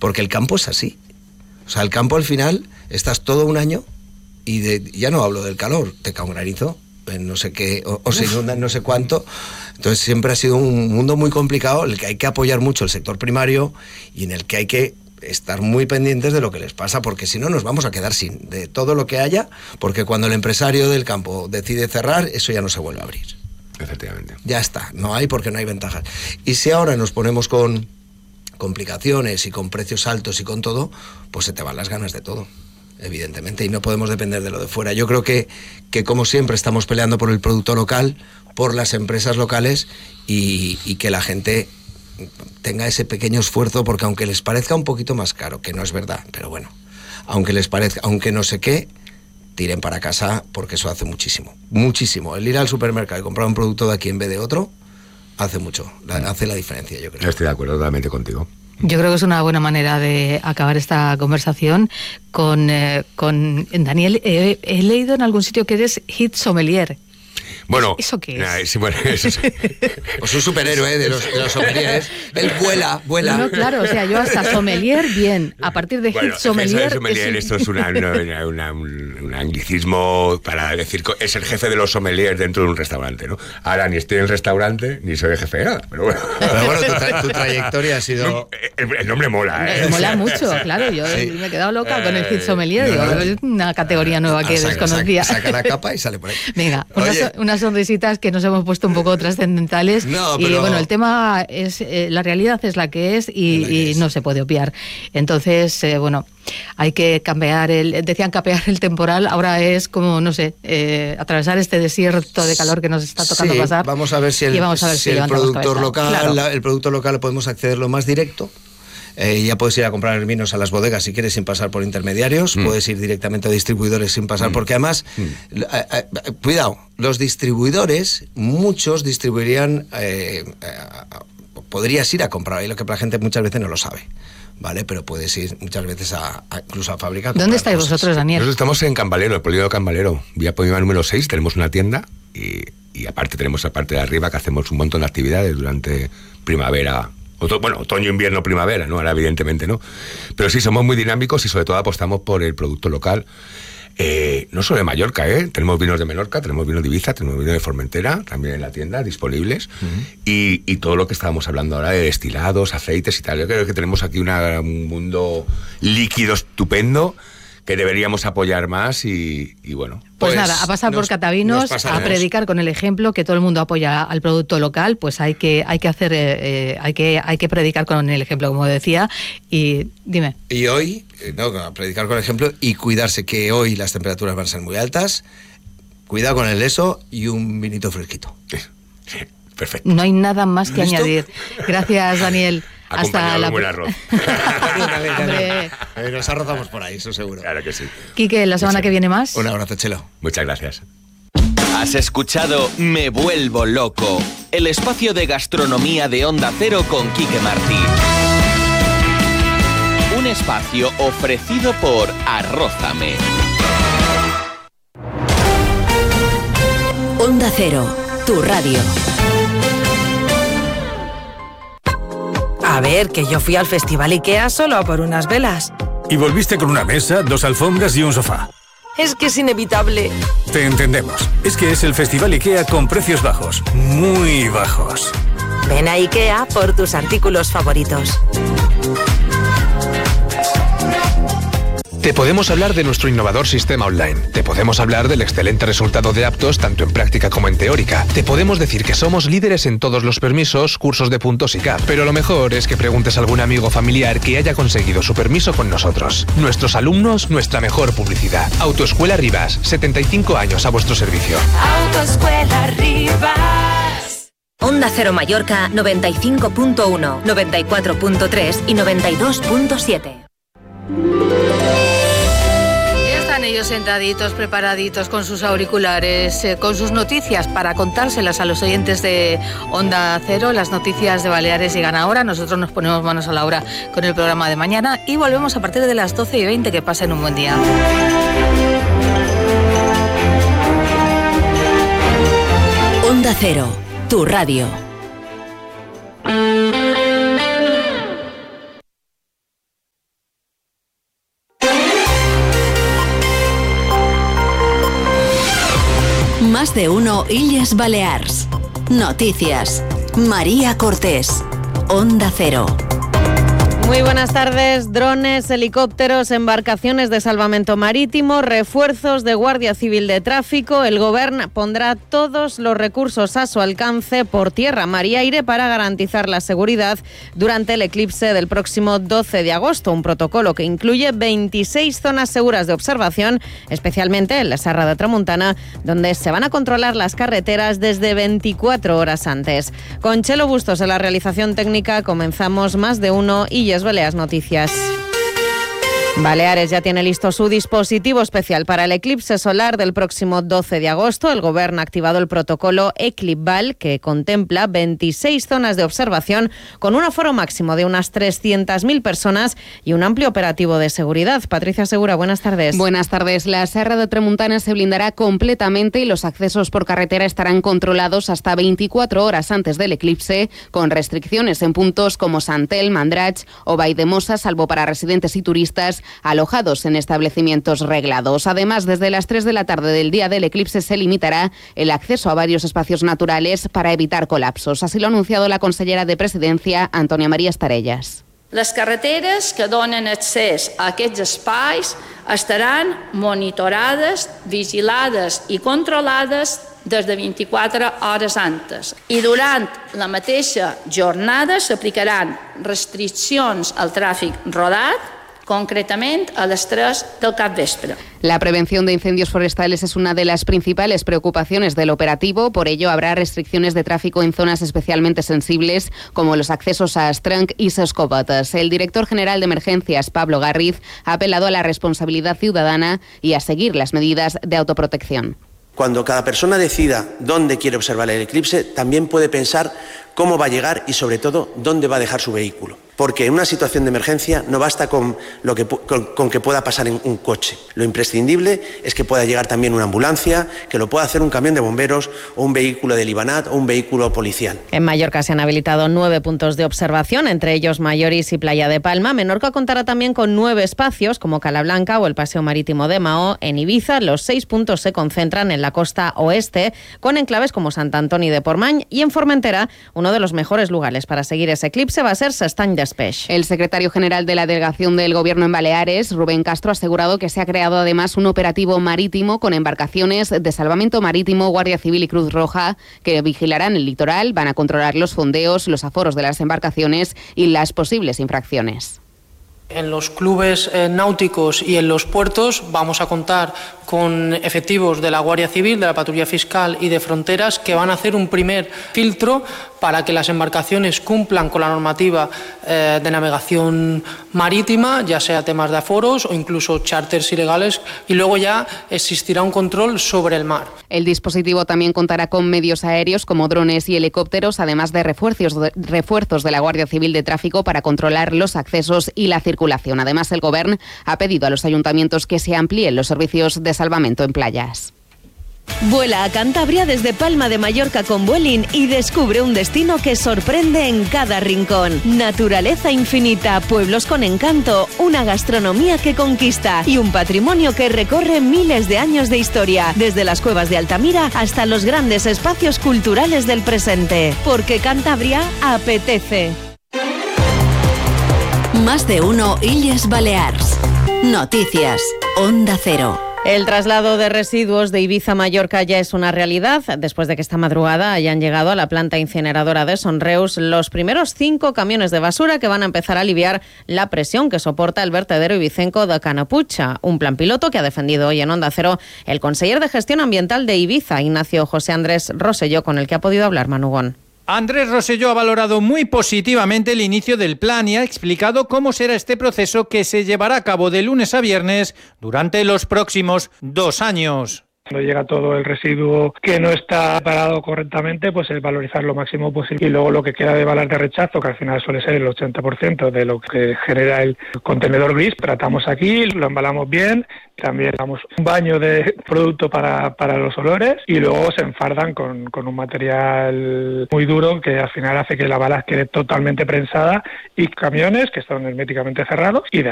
porque el campo es así. O sea, el campo al final estás todo un año y ya no hablo del calor, te cae un granizo, no sé qué, o se inunda no sé cuánto. Entonces siempre ha sido un mundo muy complicado, en el que hay que apoyar mucho el sector primario y en el que hay que estar muy pendientes de lo que les pasa, porque si no nos vamos a quedar sin de todo lo que haya, porque cuando el empresario del campo decide cerrar, eso ya no se vuelve a abrir. Efectivamente. Ya está, no hay, porque no hay ventajas. Y si ahora nos ponemos con complicaciones y con precios altos y con todo, pues se te van las ganas de todo, evidentemente, y no podemos depender de lo de fuera. Yo creo que como siempre estamos peleando por el producto local, por las empresas locales y que la gente tenga ese pequeño esfuerzo, porque aunque les parezca un poquito más caro, que no es verdad, pero bueno, aunque les parezca, aunque no sé qué, tiren para casa, porque eso hace muchísimo, muchísimo. El ir al supermercado y comprar un producto de aquí en vez de otro hace mucho, hace la diferencia, yo creo. Estoy de acuerdo totalmente contigo. Yo creo que es una buena manera de acabar esta conversación con Daniel. He leído en algún sitio que eres hit sommelier. Bueno, ¿Eso qué es? Sí, bueno, eso sí. Pues un superhéroe de los sommeliers. Él vuela. No, claro, o sea, yo hasta sommelier, bien. A partir de hit sommelier... Esto es un anglicismo para decir que es el jefe de los sommeliers dentro de un restaurante, ¿no? Ahora ni estoy en el restaurante, ni soy el jefe de nada, pero bueno. Pero bueno, tu trayectoria ha sido... El nombre mola, ¿eh? Mola mucho, claro. Yo me he quedado loca con el hit sommelier. Digo, es una categoría nueva que desconocía. Saca la capa y sale por ahí. Venga, unas sonrisitas que nos hemos puesto un poco trascendentales. No, pero... Y bueno, el tema es, la realidad es la que es y no se puede obviar. Entonces, bueno, hay que decían capear el temporal, ahora es como, no sé, atravesar este desierto de calor que nos está tocando pasar. Vamos a ver si el productor local, claro. El producto local podemos accederlo más directo. Ya puedes ir a comprar vinos a las bodegas si quieres sin pasar por intermediarios, puedes ir directamente a distribuidores sin pasar, porque además, cuidado, los distribuidores, muchos distribuirían, podrías ir a comprar, y lo que la gente muchas veces no lo sabe, ¿vale? Pero puedes ir muchas veces incluso a fábrica. ¿Dónde estáis vosotros, Daniel? Nosotros estamos en Cambalero, el polígono Cambalero, vía Poima número 6, tenemos una tienda y aparte tenemos la parte de arriba que hacemos un montón de actividades durante primavera. Otoño, invierno, primavera, ¿no? Ahora evidentemente no. Pero sí, somos muy dinámicos y sobre todo apostamos por el producto local. No solo de Mallorca, tenemos vinos de Menorca, tenemos vinos de Ibiza, tenemos vinos de Formentera, también en la tienda, disponibles. Y todo lo que estábamos hablando ahora de destilados, aceites y tal. Yo creo que tenemos aquí un mundo líquido estupendo que deberíamos apoyar más y bueno. Pues nada, a pasar por Catavinos, a predicar con el ejemplo, que todo el mundo apoya al producto local, pues hay que predicar con el ejemplo, como decía, y dime. Y hoy, predicar con el ejemplo y cuidarse, que hoy las temperaturas van a ser muy altas, cuidado con el eso y un vinito fresquito. Sí, perfecto. No hay nada más que añadir. Gracias, Daniel. Hasta la buen arroz. Nos arrozamos por ahí, eso seguro. Claro que sí. Quique, la semana que viene más. Un abrazo, Chelo. Muchas gracias. Has escuchado Me Vuelvo Loco, el espacio de gastronomía de Onda Cero con Quique Martí. Un espacio ofrecido por Arrózame. Onda Cero, tu radio. A ver, que yo fui al Festival IKEA solo a por unas velas. Y volviste con una mesa, 2 alfombras y un sofá. Es que es inevitable. Te entendemos. Es que es el Festival IKEA con precios bajos. Muy bajos. Ven a IKEA por tus artículos favoritos. Te podemos hablar de nuestro innovador sistema online. Te podemos hablar del excelente resultado de Aptos tanto en práctica como en teórica. Te podemos decir que somos líderes en todos los permisos, cursos de puntos y CAP. Pero lo mejor es que preguntes a algún amigo o familiar que haya conseguido su permiso con nosotros. Nuestros alumnos, nuestra mejor publicidad. Autoescuela Rivas, 75 años a vuestro servicio. Autoescuela Rivas. Onda Cero Mallorca 95.1, 94.3 y 92.7. Ellos sentaditos, preparaditos con sus auriculares, con sus noticias para contárselas a los oyentes de Onda Cero, las noticias de Baleares llegan ahora. Nosotros nos ponemos manos a la obra con el programa de mañana y volvemos a partir de las 12:20. Que pasen un buen día. Onda Cero, tu radio. Más de uno Illes Balears. Noticias. María Cortés. Onda Cero. Muy buenas tardes. Drones, helicópteros, embarcaciones de salvamento marítimo, refuerzos de Guardia Civil de Tráfico. El Gobierno pondrá todos los recursos a su alcance por tierra, mar y aire para garantizar la seguridad durante el eclipse del próximo 12 de agosto. Un protocolo que incluye 26 zonas seguras de observación, especialmente en la Serra de Tramuntana, donde se van a controlar las carreteras desde 24 horas antes. Con Chelo Bustos en la realización técnica comenzamos Más de uno Illes Balears Noticias. Baleares ya tiene listo su dispositivo especial para el eclipse solar del próximo 12 de agosto. El Gobierno ha activado el protocolo Eclipval, que contempla 26 zonas de observación con un aforo máximo de unas 300.000 personas y un amplio operativo de seguridad. Patricia Segura, buenas tardes. Buenas tardes. La Serra de Tramuntana se blindará completamente y los accesos por carretera estarán controlados hasta 24 horas antes del eclipse, con restricciones en puntos como Santel, Mandrach o Valldemossa, salvo para residentes y turistas alojados en establecimientos reglados. Además, desde las 3 de la tarde del día del eclipse se limitará el acceso a varios espacios naturales para evitar colapsos. Así lo ha anunciado la consellera de Presidencia, Antònia Maria Estarellas. Les carreteres que donen accés a aquests espais estaran monitorades, vigilades i controlades des de 24 hores antes. I durant la mateixa jornada s'aplicaran restriccions al tràfic rodat, concretamente a las 3 del capvespre. La prevención de incendios forestales es una de las principales preocupaciones del operativo. Por ello, habrá restricciones de tráfico en zonas especialmente sensibles, como los accesos a Astranc y Ses Covates. El director general de Emergencias, Pablo Garriz, ha apelado a la responsabilidad ciudadana y a seguir las medidas de autoprotección. Cuando cada persona decida dónde quiere observar el eclipse, también puede pensar cómo va a llegar y, sobre todo, dónde va a dejar su vehículo. Porque en una situación de emergencia no basta con que pueda pasar en un coche. Lo imprescindible es que pueda llegar también una ambulancia, que lo pueda hacer un camión de bomberos o un vehículo del Ibanat o un vehículo policial. En Mallorca se han habilitado 9 puntos de observación, entre ellos Mallorís y Playa de Palma. Menorca contará también con 9 espacios, como Cala Blanca o el Paseo Marítimo de Mahó. En Ibiza, los 6 puntos se concentran en la costa oeste, con enclaves como Sant Antoni de Portmany, y en Formentera, uno de los mejores lugares para seguir ese eclipse va a ser S'Estany d'Espeix. El secretario general de la delegación del Gobierno en Baleares, Rubén Castro, ha asegurado que se ha creado además un operativo marítimo con embarcaciones de salvamento marítimo, Guardia Civil y Cruz Roja, que vigilarán el litoral, van a controlar los fondeos, los aforos de las embarcaciones y las posibles infracciones. En los clubes náuticos y en los puertos vamos a contar con efectivos de la Guardia Civil, de la Patrulla Fiscal y de Fronteras, que van a hacer un primer filtro para que las embarcaciones cumplan con la normativa de navegación marítima, ya sea temas de aforos o incluso charters ilegales, y luego ya existirá un control sobre el mar. El dispositivo también contará con medios aéreos como drones y helicópteros, además de refuerzos de la Guardia Civil de Tráfico para controlar los accesos y la circulación. Además, el Gobierno ha pedido a los ayuntamientos que se amplíen los servicios de salvamento en playas. Vuela a Cantabria desde Palma de Mallorca con Vueling y descubre un destino que sorprende en cada rincón. Naturaleza infinita, pueblos con encanto, una gastronomía que conquista y un patrimonio que recorre miles de años de historia, desde las cuevas de Altamira hasta los grandes espacios culturales del presente. Porque Cantabria apetece. Más de uno Illes Balears. Noticias. Onda Cero. El traslado de residuos de Ibiza a Mallorca ya es una realidad, después de que esta madrugada hayan llegado a la planta incineradora de Sonreus los primeros 5 camiones de basura que van a empezar a aliviar la presión que soporta el vertedero ibicenco de Canapucha. Un plan piloto que ha defendido hoy en Onda Cero el conseller de Gestión Ambiental de Ibiza, Ignacio José Andrés Rosselló, con el que ha podido hablar Manu Gon. Andrés Rosselló ha valorado muy positivamente el inicio del plan y ha explicado cómo será este proceso que se llevará a cabo de lunes a viernes durante los próximos 2 años. Cuando llega todo el residuo que no está parado correctamente, pues es valorizar lo máximo posible. Y luego lo que queda de balas de rechazo, que al final suele ser el 80% de lo que genera el contenedor gris, tratamos aquí, lo embalamos bien, también damos un baño de producto para los olores y luego se enfardan con un material muy duro que al final hace que la bala quede totalmente prensada, y camiones que están herméticamente cerrados y de